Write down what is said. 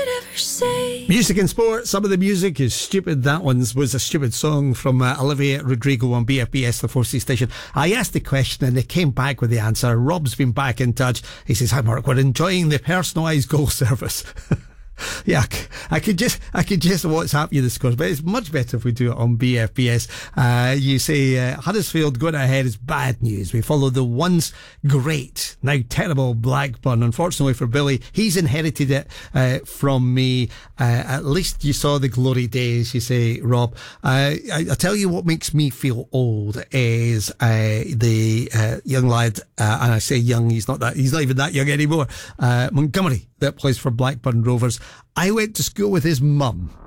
could ever say. Music and sport. Some of the music is stupid. That one was a stupid song from Olivia Rodrigo on BFBS, the 4C station. I asked the question and they came back with the answer. Rob's been back in touch. He says, "Hi Mark, we're enjoying the personalised goal service." Yeah, I could just WhatsApp you the scores, but it's much better if we do it on BFBS. You say Huddersfield going ahead is bad news. We follow the once great, now terrible Blackburn. Unfortunately for Billy, he's inherited it from me. At least you saw the glory days, you say, Rob. I tell you what makes me feel old is the young lad, and I say young, he's not even that young anymore, Montgomery, that plays for Blackburn Rovers. I went to school with his mum